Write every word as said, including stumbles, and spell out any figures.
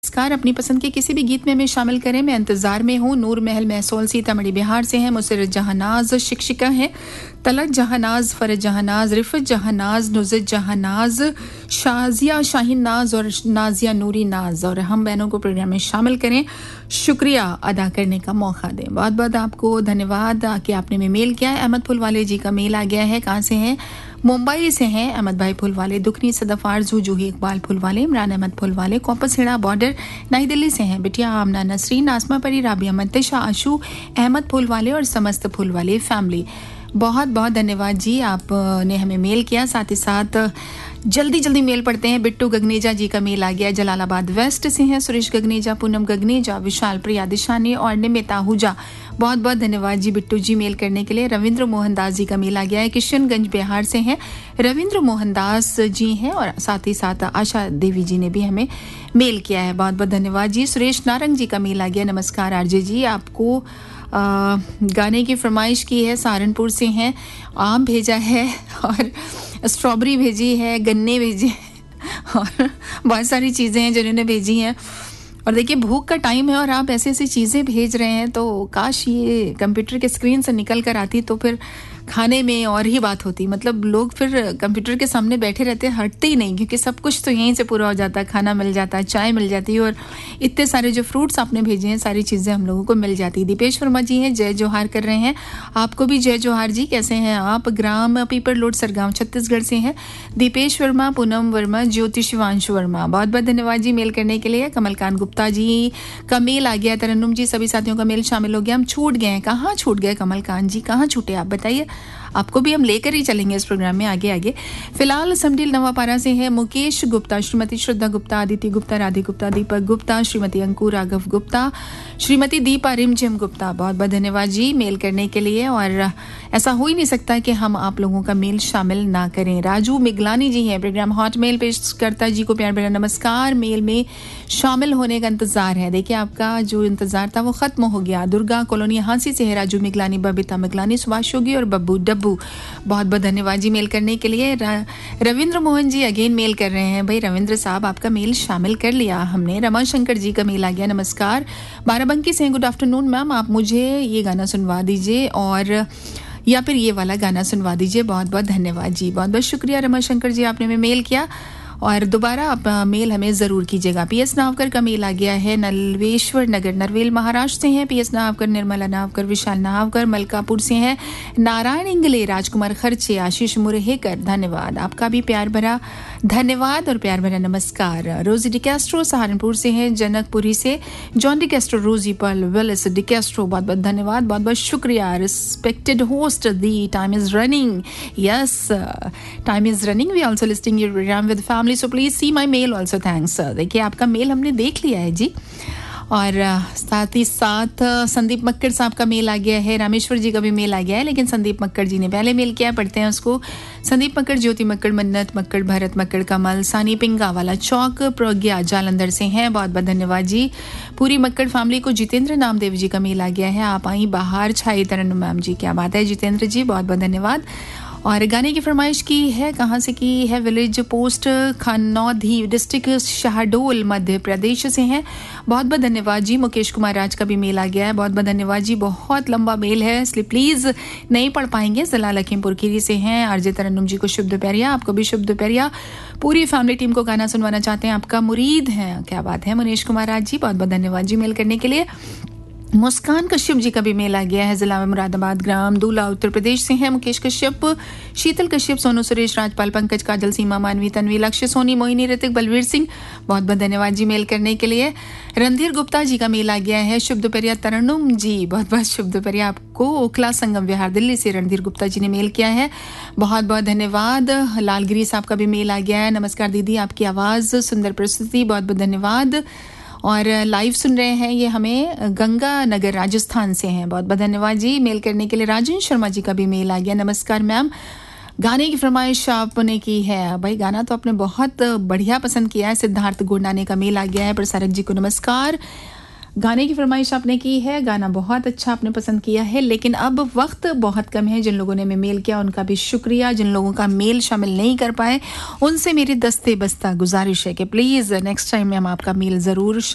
नमस्कार, अपनी पसंद के किसी भी गीत में हमें शामिल करें। मैं इंतजार में हूँ। नूर महल महसौल सीतामढ़ी बिहार से हैं। मुसरत जहानाज शिक्षिका हैं। तलत जहानाज, फरज जहानाज, रिफत जहानाज, नुज़त जहानाज, शाजिया शाहीन नाज और नाजिया नूरी नाज। और हम बहनों को प्रोग्राम में शामिल करें, शुक्रिया अदा करने का मौका दें। बहुत बहुत आपको धन्यवाद कि आपने में मेल किया है। अहमद फुलवाले जी का मेल आ गया है। कहाँ से हैं? मुंबई से हैं अहमद भाई फुलवाले। दुखनी सदफ आरजू जूही इकबाल फुलवाले, इमरान अहमद फुलवाले, कोपसहेड़ा बॉर्डर नई दिल्ली से हैं। बिटिया आमना नसरीन, आसमा परी, राबिया मंतशा, आशू अहमद फुलवाले और समस्त फुलवाले फैमिली। बहुत बहुत धन्यवाद जी, आपने हमें मेल किया। साथ ही साथ जल्दी जल्दी मेल पढ़ते हैं। बिट्टू गगनेजा जी का मेल आ गया। जलालाबाद वेस्ट से हैं सुरेश गगनेजा, पूनम गगनेजा, विशाल प्रिया दिशानी और निमिता हुजा। बहुत बहुत धन्यवाद जी बिट्टू जी मेल करने के लिए। रविंद्र मोहन दास जी का मेल आ गया है। किशनगंज बिहार से हैं रविंद्र मोहन दास जी हैं और साथ ही साथ आशा देवी जी ने भी हमें मेल किया है। बहुत बहुत धन्यवाद जी। सुरेश नारंग जी का मेल आ गया। नमस्कार आरजे जी, आपको आ, गाने की फरमाइश की है। सहारनपुर से हैं। आम भेजा है और स्ट्रॉबेरी भेजी है, गन्ने भेजे हैं और बहुत सारी चीज़ें हैं जिन्होंने भेजी हैं। और देखिए भूख का टाइम है और आप ऐसे ऐसी चीज़ें भेज रहे हैं तो काश ये कंप्यूटर के स्क्रीन से निकल कर आती तो फिर खाने में और ही बात होती। मतलब लोग फिर कंप्यूटर के सामने बैठे रहते हैं, हटते ही नहीं, क्योंकि सब कुछ तो यहीं से पूरा हो जाता है। खाना मिल जाता है, चाय मिल जाती है और इतने सारे जो फ्रूट्स आपने भेजे हैं, सारी चीज़ें हम लोगों को मिल जाती है। दीपेश वर्मा जी हैं, जय जोहार कर रहे हैं। आपको भी जय जोहार जी। कैसे हैं आप? ग्राम पीपर लोड सरगांव छत्तीसगढ़ से हैं दीपेश वर्मा, पूनम वर्मा, ज्योति शिवांशु वर्मा। बहुत बहुत धन्यवाद जी मेल करने के लिए। कमलकांत गुप्ता जी का मेल आ गया। तरन्नुम जी, सभी साथियों का मेल शामिल हो गया। हम छूट गए हैं। कहाँ छूट गए कमलकांत जी? कहाँ छूटे आप बताइए, आपको भी हम लेकर ही चलेंगे इस प्रोग्राम में आगे आगे। फिलहाल समडील नवापारा से हैं मुकेश गुप्ता, श्रीमती श्रद्धा गुप्ता, आदित्य गुप्ता, राधे गुप्ता, दीपक गुप्ता, श्रीमती अंकुर राघव गुप्ता, श्रीमती दीपा रिमझिम गुप्ता। बहुत बहुत धन्यवाद जी मेल करने के लिए। और ऐसा हो ही नहीं सकता कि हम आप लोगों का मेल शामिल ना करें। राजू मिगलानी जी हैं, प्रोग्राम हॉट मेल पेश करता जी को प्यार भरा नमस्कार। मेल में शामिल होने का इंतजार है। देखिए आपका जो इंतजार था वो खत्म हो गया। दुर्गा कॉलोनी हांसी से है राजू मिगलानी, बबीता मिगलानी, सुभाष योगी और बब्बू डब्बू। बहुत बहुत धन्यवाद जी मेल करने के लिए। रविंद्र मोहन जी अगेन मेल कर रहे हैं। भाई रविंद्र साहब, आपका मेल शामिल कर लिया हमने। रमा शंकर जी का मेल आ गया। नमस्कार बाराबंकी से, गुड आफ्टरनून मैम, आप मुझे ये गाना सुनवा दीजिए और या फिर ये वाला गाना सुनवा दीजिए। बहुत बहुत धन्यवाद जी, बहुत बहुत शुक्रिया रमा शंकर जी, आपने हमें मेल किया और दोबारा आप मेल हमें ज़रूर कीजिएगा। पी एस नावकर का मेल आ गया है। नलवेश्वर नगर नरवेल महाराष्ट्र से हैं पी एस नावकर, निर्मला नावकर, विशाल नावकर, मलकापुर से हैं नारायण इंगले, राजकुमार खर्चे, आशीष मुरहेकर। धन्यवाद, आपका भी प्यार भरा धन्यवाद और प्यार भरा नमस्कार। रोजी डिकेस्ट्रो सहारनपुर से हैं, जनकपुरी से जॉन डिकेस्ट्रो, रोजी पर्ल वेलिस डिकेस्ट्रो। बहुत बहुत धन्यवाद, बहुत बहुत शुक्रिया। Respected host, the time is running. Yes, time is running. We also listing your programme with family, so please see my mail also. Thanks. देखिए आपका मेल हमने देख लिया है जी। और साथ ही साथ संदीप मक्कड़ साहब का मेल आ गया है। रामेश्वर जी का भी मेल आ गया है, लेकिन संदीप मक्कड़ जी ने पहले मेल किया, पढ़ते हैं उसको। संदीप मक्कड़, ज्योति मक्कड़, मन्नत मक्कड़, भरत मक्कड़, कमल सानी, पिंगा वाला चौक, प्रज्ञा जालंधर से हैं। बहुत बहुत धन्यवाद जी। पूरी मक्कड़ फैमिली को जितेंद्र नामदेव जी का मेल आ गया है। आप आई बाहर छाई तरन्नुम मैम जी, क्या बात है जितेंद्र जी, बहुत बहुत धन्यवाद। और गाने की फरमाइश की है, कहाँ से की है? Village post खनौधी, district Shahdol, Madhya Pradesh से हैं। बहुत बहुत धन्यवाद जी। मुकेश कुमार राज का भी मेल आ गया है। बहुत बहुत धन्यवाद जी। बहुत लंबा मेल है इसलिए प्लीज़ नहीं पढ़ पाएंगे। जिला लखीमपुर खीरी से हैं। आरजे तरन्नुम जी को शुभ दोपहरिया, आपको भी शुभ दोपहरिया। पूरी फैमिली टीम को गाना सुनवाना चाहते हैं, आपका मुरीद हैं, क्या बात है मुनीश कुमार राज जी। बहुत बहुत धन्यवाद जी मेल करने के लिए। मुस्कान कश्यप जी का भी मेल आ गया है। जिला में मुरादाबाद, ग्राम दूला, उत्तर प्रदेश से हैं। मुकेश कश्यप, शीतल कश्यप, सोनू सुरेश, राजपाल, पंकज, काजल, सीमा, मानवी, तन्वी, लक्ष्य, सोनी, मोहिनी, ऋतिक, बलवीर सिंह। बहुत बहुत धन्यवाद जी मेल करने के लिए। रणधीर गुप्ता जी का मेल आ गया है। शुभ दोपहरिया तरन्नुम जी, बहुत बहुत शुभ दोपहरिया आपको। ओखला संगम विहार दिल्ली से रणधीर गुप्ता जी ने मेल किया है। बहुत बहुत धन्यवाद। लालगिरी साहब का भी मेल आ गया है। नमस्कार दीदी, आपकी आवाज़ सुंदर प्रस्तुति, बहुत बहुत धन्यवाद। और लाइव सुन रहे हैं ये हमें गंगानगर राजस्थान से हैं। बहुत बहुत धन्यवाद जी मेल करने के लिए। राजेंद्र शर्मा जी का भी मेल आ गया। नमस्कार मैम, गाने की फरमाइश आपने की है। भाई गाना तो आपने बहुत बढ़िया पसंद किया है। सिद्धार्थ गोंडाने का मेल आ गया है। प्रसारक जी को नमस्कार। गाने की फरमाइश आपने की है, गाना बहुत अच्छा आपने पसंद किया है, लेकिन अब वक्त बहुत कम है। जिन लोगों ने हमें मेल किया उनका भी शुक्रिया। जिन लोगों का मेल शामिल नहीं कर पाए उनसे मेरी दस्ते बस्ता गुजारिश है कि प्लीज़ नेक्स्ट टाइम में हम आपका मेल ज़रूर